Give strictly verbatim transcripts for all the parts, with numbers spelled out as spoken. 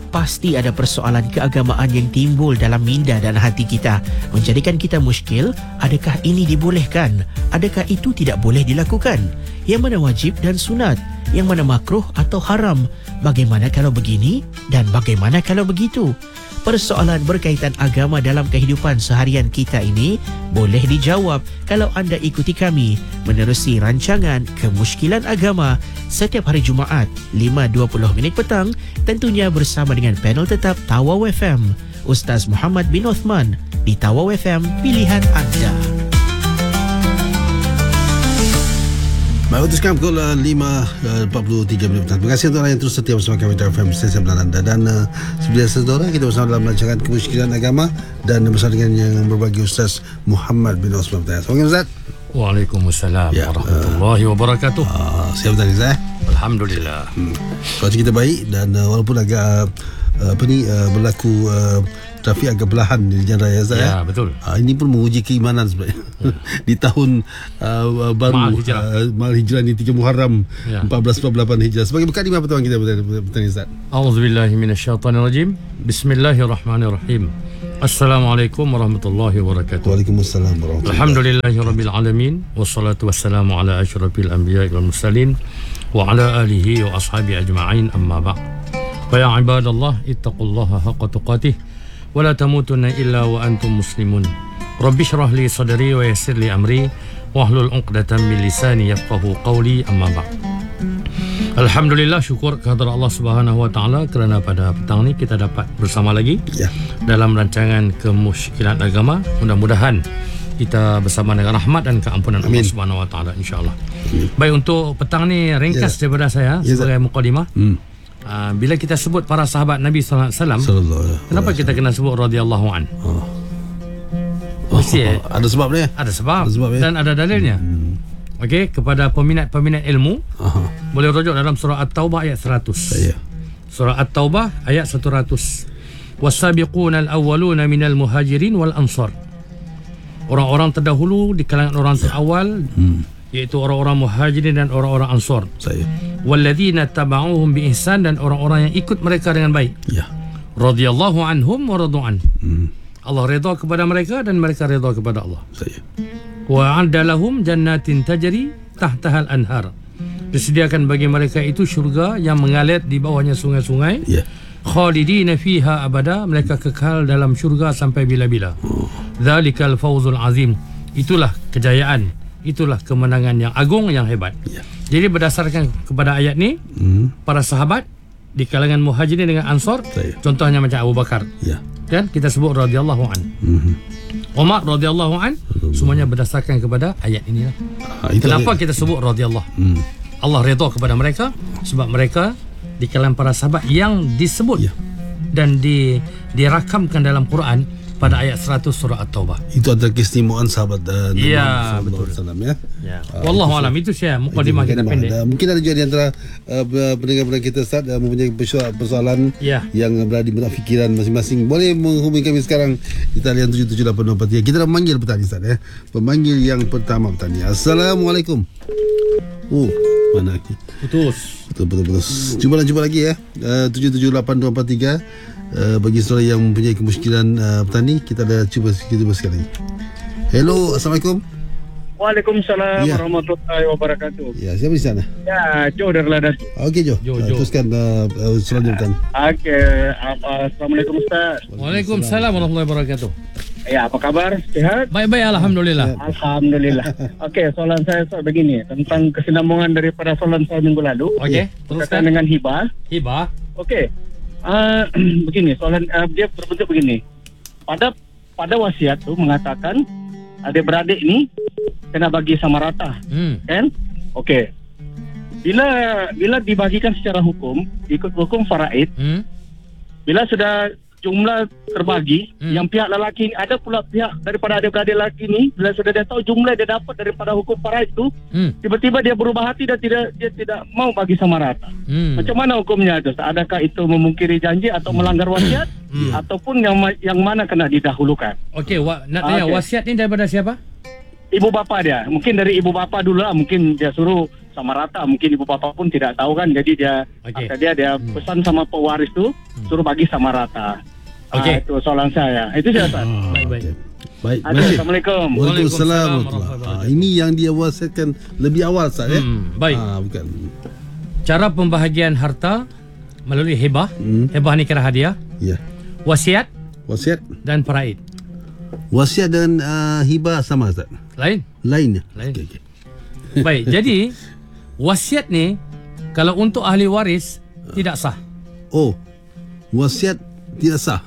pasti ada persoalan keagamaan yang timbul dalam minda dan hati kita, menjadikan kita muskil. Adakah ini dibolehkan? Adakah itu tidak boleh dilakukan? Yang mana wajib dan sunat? Yang mana makruh atau haram? Bagaimana kalau begini dan bagaimana kalau begitu? Persoalan berkaitan agama dalam kehidupan seharian kita ini boleh dijawab kalau anda ikuti kami menerusi rancangan Kemusykilan Agama setiap hari Jumaat lima dua puluh minit petang, tentunya bersama dengan panel tetap Tawau F M, Ustaz Muhammad bin Uthman di Tawau F M, pilihan anda. Baik, untuk sekarang pukul lima empat puluh tiga minit petang. Terima kasih untuk anda yang terus setia bersama kami di F M Stesen Belanda. Dan uh, seperti biasa saudara, kita bersama dalam rancangan Kemusykilan Agama dan bersama dengan yang berbagi Ustaz Muhammad bin Uthman. Assalamualaikum Ustaz. Waalaikumsalam ya, warahmatullahi uh, wabarakatuh. Uh, siap tadi Ustaz? Alhamdulillah. Hmm. Kuasa kita baik dan uh, walaupun agak uh, apa ni uh, berlaku uh, trafik agak perlahan di jalan raya Ustaz. Ya, betul. Uh, ini pun menguji keimanan sebenarnya. Ya. Di tahun uh, baru Mahal Hijrah, uh, Mahal Hijrah ni tiga Muharram ya. empat belas empat puluh lapan Hijrah. Sebagai mukadimah pertemuan kita petang Ustaz. A'udzubillahi minasyaitonirrajim. Bismillahirrahmanirrahim. Assalamualaikum warahmatullahi wabarakatuh. Waalaikumsalam warahmatullahi wabarakatuh. Alhamdulillahirabbil alamin wassalatu wassalamu ala asyrafil anbiya'i wal mursalin wa ala alihi wa ashabi ajma'in, amma ba'd. Fa ya ibadallah ittaqullaha haqqa tuqatih wa la tamutunna illa wa antum muslimun. Rabbi shrah li sadri wa yassir li amri wahlul 'uqdatam min lisani yafqahu qawli, amma ba'd. Alhamdulillah, syukur kehadrat Allah Subhanahu wa taala kerana pada petang ni kita dapat bersama lagi ya. dalam rancangan Kemusykilan Agama. Mudah-mudahan kita bersama dengan rahmat dan keampunan Amin. Allah Subhanahu wa taala, insya-Allah. Baik, untuk petang ni ringkas ya. daripada saya ya. sebagai mukadimah. Hmm. Uh, bila kita sebut para sahabat Nabi sallallahu alaihi wasallam, kenapa kita kena sebut radhiyallahu an? Oh. Oh, oh, ada sebab dia? Ada sebab, ada sebab ya? dan ada dalilnya. Hmm. Okey, kepada peminat-peminat ilmu, Aha. boleh rujuk dalam surah At-Taubah ayat seratus. Ya. Surah At-Taubah ayat seratus. Was-sabiquna al-awwaluna minal muhajirin wal ansar. Orang-orang terdahulu di kalangan orang terawal, hmm. iaitu orang-orang muhajirin dan orang-orang ansar. Saya. Walladzina tabauhum bi ihsan, dan orang-orang yang ikut mereka dengan baik. Ya. Radhiyallahu anhum wa radu'an. Hmm. Allah redha kepada mereka dan mereka redha kepada Allah. Saya. Wa 'adda lahum jannatin tajri tahtaha al-anhar. Disediakan bagi mereka itu syurga yang mengalir di bawahnya sungai-sungai. Ya. Khalidina fiha abada, mereka kekal dalam syurga sampai bila-bila. Oh. Dzalikal fawzul azim. Itulah kejayaan, itulah kemenangan yang agung, yang hebat. Ya. Jadi berdasarkan kepada ayat ni, hmm. para sahabat di kalangan muhajirin dengan ansar, Saya. contohnya macam Abu Bakar. Ya. Kan kita sebut radhiyallahu an. Hmm. Umar radhiyallahu an, semuanya berdasarkan kepada ayat inilah. Ha, Kenapa ayat kita sebut radhiyallahu? Hmm. Allah redha kepada mereka sebab mereka di kalangan para sahabat yang disebut ya. dan di dirakamkan dalam Quran pada ayat seratus surah At-Taubah. Itu adalah keistimewaan sahabat dan Nabi ya, sallallahu alaihi wasallam ya. Ya. Uh, Wallahu alam, itu saya mukadimah kita pendek. Dan mungkin ada juga di antara uh, pendengar-pendengar kita Ustaz uh, mempunyai persoalan ya. yang berada di benak fikiran masing-masing. Boleh menghubungi kami sekarang di talian tujuh tujuh lapan dua empat tiga. Kita dah memanggil petani Ustaz ya. Pemanggil yang pertama petani. Assalamualaikum. Oh, mana lagi? Putus. Betul betul putus. Cuba jumpa lagi ya. Uh, tujuh tujuh lapan dua empat tiga. Uh, bagi saudara yang mempunyai kemusykilan uh, petani, kita dah cuba kita cuba sekali. Hello, assalamualaikum. Waalaikumsalam ya. warahmatullahi wabarakatuh. Ya, siapa di sana? Ya, Jo dari Ladas. Okey Jo. Jo, Jo. Uh, teruskan uh, uh, selanjutnya. Okey, uh, assalamualaikum Ustaz. Waalaikumsalam warahmatullahi wabarakatuh. Ya, apa kabar? Sehat? Baik-baik, alhamdulillah. Alhamdulillah. Okey, soalan saya Ustaz begini, tentang kesinambungan daripada soalan saya minggu lalu. Okey, teruskan dengan hibah. Hibah. Okey. Uh, begini, soalan uh, dia berbentuk begini. Pada pada wasiat tu mengatakan adik-beradik ni kena bagi sama rata. Hmm. Kan? Okey. Bila bila dibagikan secara hukum, ikut hukum faraid, hmm. bila sudah jumlah terbagi, hmm. yang pihak lelaki, ada pula pihak daripada adik-beradik lelaki ni, bila sudah dia tahu jumlah dia dapat daripada hukum faraid tu, hmm. tiba-tiba dia berubah hati dan tidak dia tidak mau bagi sama rata. Hmm. Macam mana hukumnya itu? Adakah itu memungkiri janji atau melanggar wasiat, hmm. ataupun yang yang mana kena didahulukan? Okey, wa, nak tanya okay. wasiat ni daripada siapa? Ibu bapa dia. Mungkin dari ibu bapa dulu lah, mungkin dia suruh sama rata. Mungkin ibu bapa pun tidak tahu kan. Jadi dia okay. kata dia dia hmm. pesan sama pewaris tu hmm. suruh bagi sama rata. Okey. Ah, itu soalan saya. Itu saja Ustaz. Ah, Baik-baik. Baik. Assalamualaikum. Waalaikumsalam. Ah, ini yang dia wasiatkan lebih awal Ustaz ya. Hmm, baik. Ah, bukan. Cara pembahagian harta melalui hibah. Hmm. Hibah ni kira hadiah. Ya. Wasiat. Wasiat dan faraid. Wasiat dan uh, hibah sama Ustaz? Lain. Lain. Lain. Okay, okay. Baik, jadi wasiat ni kalau untuk ahli waris uh. tidak sah. Oh. Wasiat tidak sah.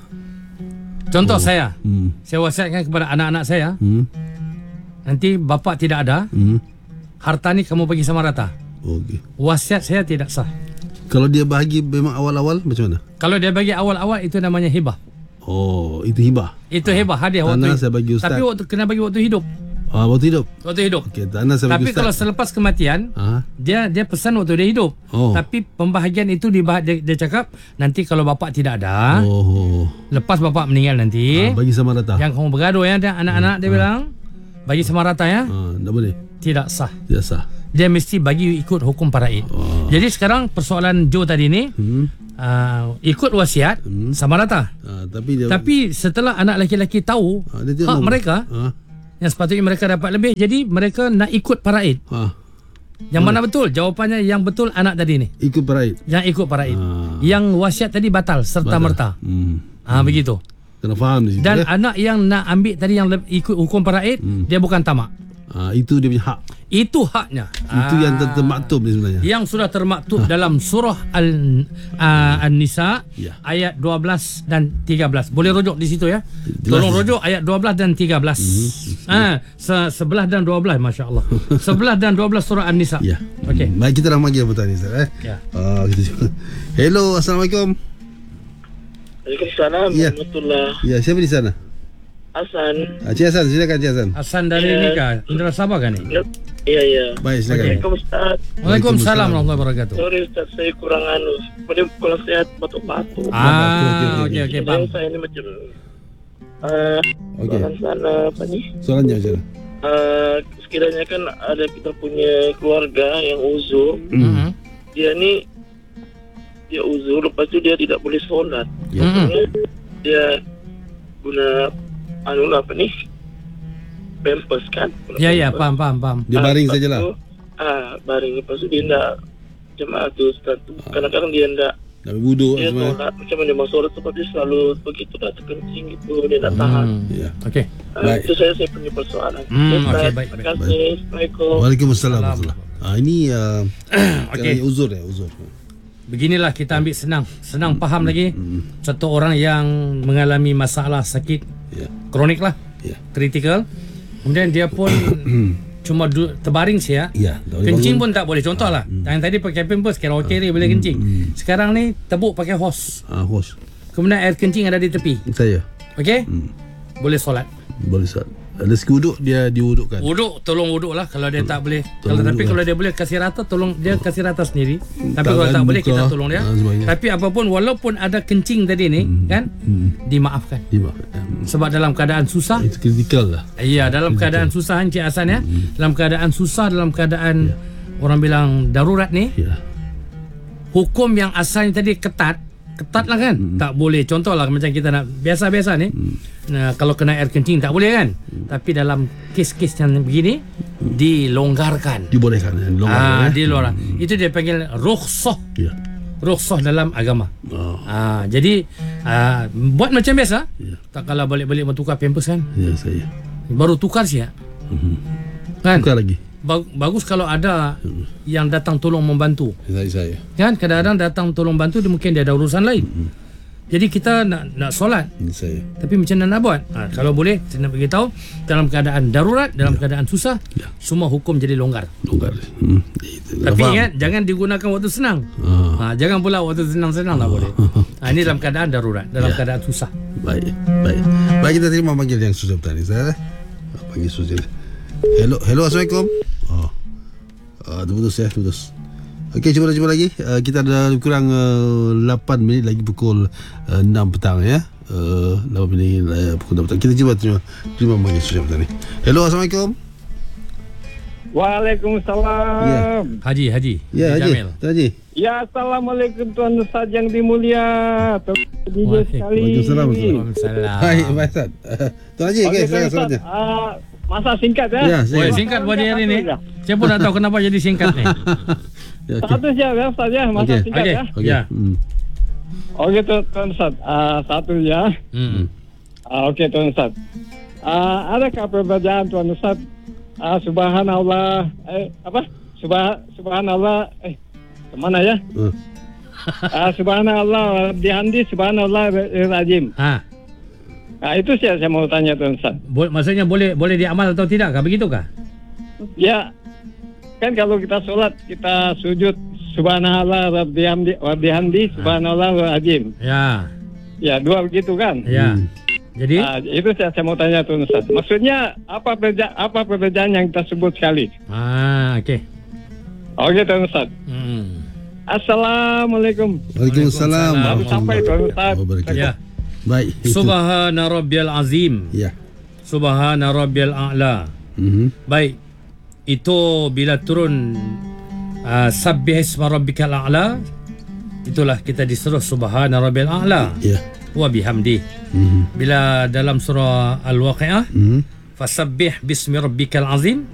Contoh oh. saya. Hmm. Saya wasiatkan kepada anak-anak saya. Hmm. Nanti bapa tidak ada. Hmm. Harta ni kamu bagi sama rata. Okey. Wasiat saya tidak sah. Kalau dia bahagi memang awal-awal macam mana? Kalau dia bagi awal-awal itu namanya hibah. Oh, itu hibah. Itu ah. hibah, hadiah tanah waktu. Saya bagi ustaz. Tapi waktu kena bagi waktu hidup. Ah, waktu hidup. Waktu hidup. Okey, tanah saya Tapi bagi ustaz. kalau selepas kematian, ah. dia dia pesan waktu dia hidup. Oh. Tapi pembahagian itu dia, dia, dia cakap nanti kalau bapa tidak ada, oh. lepas bapa meninggal nanti, ah, bagi sama rata. Yang kamu bergaduh ya, anak-anak hmm. dia ah. bilang bagi sama rata ya. Ah, tak boleh. Tidak sah. Tidak sah. Dia mesti bagi ikut hukum faraid. Oh. Jadi sekarang persoalan Joe tadi ni, hmm. Uh, ikut wasiat hmm. sama rata. Uh, tapi dia tapi setelah anak lelaki-lelaki tahu uh, hak mau. mereka uh. yang sepatutnya mereka dapat lebih, jadi mereka nak ikut faraid. Uh. Yang mana uh. betul? Jawapannya yang betul anak tadi ni. Ikut faraid. Yang ikut faraid. Uh. Yang wasiat tadi batal serta batal. merta. Hmm. Ah hmm. begitu. Kena faham di situ. Dan eh? anak yang nak ambil tadi yang ikut hukum faraid, hmm. dia bukan tamak. Ah, itu dia punya hak. Itu haknya. Itu ah. yang termaktub ni sebenarnya. Yang sudah termaktub ha. dalam surah Al uh, An-Nisa ya. ayat dua belas dan tiga belas. Boleh rujuk di situ ya. Tolong rujuk ayat dua belas dan tiga belas. Mm-hmm. Ah, se- sebelah dan dua belas, masya-Allah. sebelah dan dua belas surah An-Nisa. Ya. Okey. Baik, kita dah panggil petani Ustaz eh. Ya. Ah, kita. Hello, assalamualaikum. Waalaikumsalam ya. warahmatullahi. Ya, siapa di sana? Hasan. Encik Hasan, silakan Encik Hasan. Hasan dari ya. Nikah, Indra Sabah kan ni? Iya, iya. Baik, silakan. Waalaikumsalam Ustaz. Waalaikumsalam warahmatullahi wabarakatuh. Sorry Ustaz, saya kurang anu. Pada kurang sehat batuk-batuk. Ah, okey okey, Bang. Saya ni macam uh, okey. Soalan sana apa ni? Soalannya macam mana? Uh, sekiranya kan ada kita punya keluarga yang uzur. Mm-hmm. Dia ni dia uzur, lepas tu dia tidak boleh solat. Mm-hmm. Dia guna anu apa ni? Pampers kan? Ya ya, paham paham paham. Dia baring ah, sajalah. Ah, baring. Lepas tu dia enggak jemaah tu Ustaz tu. Ah. Kadang-kadang dia enggak nak wuduk dia semua. Solat, macam mana dia solat sebab dia selalu begitu dah terkencing gitu, dia tak tahan. Hmm. Ya. Okey. Ah, itu saya saya punya persoalan. Hmm, okay, okey, baik, terima kasih. Assalamualaikum. Waalaikumsalam warahmatullahi. Ah, ini uh, okey, uzur ya, uzur. Beginilah kita ambil senang, senang faham lagi. Hmm. Satu orang yang mengalami masalah sakit yeah. kronik lah, yeah. kritikal. Kemudian dia pun cuma du- terbaring sia. Yeah, kencing pun tak boleh. Contoh lah. Hmm. Yang tadi pakai pampers, kira okey dia boleh kencing. Hmm. Sekarang ni tebuk pakai hos. Ah, hos. Kemudian air kencing ada di tepi. Saya. Okey? Hmm. Boleh solat. Boleh solat. Ada segi wuduk, dia diwudukkan. Wuduk, tolong wuduk lah. Kalau dia tolong, tak boleh. Kalau tapi kalau dia boleh kasih rata, tolong dia kasih rata sendiri. Tapi tak kalau tak boleh, buka, kita tolong dia. Ha, tapi apapun, walaupun ada kencing tadi ni, hmm. kan, hmm. dimaafkan. Dimaafkan. Sebab dalam keadaan susah. Itu kritikal lah. Iya, dalam kritikal. Keadaan susah, Encik Hasan ya. Hmm. Dalam keadaan susah, dalam keadaan ya. orang bilang darurat ni. Ya. Hukum yang asalnya tadi ketat. Ketat lah kan. Hmm. Tak boleh. Contoh lah macam kita nak biasa-biasa ni. Hmm. Nah, kalau kena air kencing tak boleh kan. Hmm. Tapi dalam kes-kes yang begini hmm. dilonggarkan. Dibolehkan. Ah, eh? Dilonggarkan. Hmm. Itu dia panggil rukhsah. Ya. Rukhsah dalam agama. Oh. Ah, jadi ah, buat macam biasa. Ya. Tak kalah balik-balik bertukar pampers kan. Ya, saya. Baru tukar sih ya. Hmm. Kan? Tukar lagi. Bagus kalau ada hmm. yang datang tolong membantu. Saya saya. Kan kadang-kadang datang tolong bantu dia mungkin dia ada urusan lain. Hmm. Jadi kita nak nak solat. Saya. Tapi macam mana nak buat? Ha, kalau boleh saya nak beritahu dalam keadaan darurat, dalam ya. keadaan susah, ya. semua hukum jadi longgar. Longgar. Hmm. Tapi ingat jangan digunakan waktu senang. Ha, jangan pula waktu senang-senang tak boleh. Ha, ini dalam keadaan darurat, dalam ya. keadaan susah. Baik. Baik. Baik, kita terima panggil yang susah tadi saya. Panggil susah. Hello, hello, assalamualaikum. Oh, uh, terputus ya, terputus. Okey, cuba cuba lagi. Uh, kita ada kurang uh, lapan minit lagi pukul uh, enam petang ya. Uh, lapan minit uh, pukul enam petang. Kita cuba terima terima panggil susah tadi. Hello, assalamualaikum. Waalaikumsalam. Ya. Haji, Haji. Ya, Haji. Jamil. Tuan Haji. Ya, Assalamualaikum Tuan Ustaz yang dimulia. Tuan D J sekali. Waalaikumsalam. Waalaikumsalam. Baik, Pak Ustaz. Tuan Haji, okey, Okey, Tuan silakan Ustaz. soalannya. Uh, masa singkat ya. Ya, Oh, saya. singkat buat dia hari ni. Satu, Saya pun tak tahu kenapa jadi singkat ni. Ya, okey. Satu saja ya Ustaz ya, masa Okey. singkat Okey. ya. Okey. Ya. Hmm. Okey Tuan, Tuan Ustaz. Uh, satu ya. Hmm. Uh, Okey Tuan Ustaz. Uh, adakah perbezaan Tuan Ustaz? Uh, subhanallah. Eh, apa? Subha, subhanallah. Eh, kemana ya? Uh. Uh, subhanallah. Bihamdi subhanallah rajim. Ha. Nah, itu saya, saya mau tanya Tuan Ustaz. Bo- maksudnya boleh boleh diamal atau tidak? Kah begitu kah? Ya, kan kalau kita sholat, kita sujud subhanallah wa bihamdi wa bihamdi subhanallah wa azim. Ya. Ya, dua begitu kan? Ya. Hmm. Jadi Ah, itu saya, saya mau tanya Tuan Ustaz. Maksudnya apa perbeza, apa perbedaan yang kita sebut sekali? ah okey. Oke Tuan Ustaz. Hmm. Assalamualaikum. Waalaikumsalam. Baru sampai Tuan Ustaz. Wabarakatuh. Ya. Baik. itu. Subhana rabbiyal azim. Ya. Subhana rabbiyal a'la. Mhm. Baik. Itu bila turun uh, sabbih isma rabbikal a'la, itulah kita disuruh subhana rabbiyal a'la Ya. wa bihamdi. Mhm. Bila dalam surah Al-Waqi'ah, Mhm. fasabbih bismi rabbikal azim,